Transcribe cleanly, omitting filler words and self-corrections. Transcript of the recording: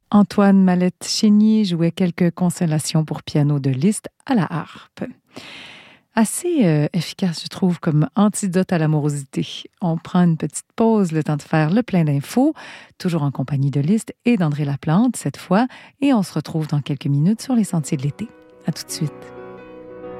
Antoine Mallette-Chénier jouait quelques consolations pour piano de Liszt à la harpe. Assez efficace, je trouve, comme antidote à l'amorosité. On prend une petite pause, le temps de faire le plein d'infos, toujours en compagnie de Liszt et d'André Laplante cette fois, et on se retrouve dans quelques minutes sur les sentiers de l'été. À tout de suite.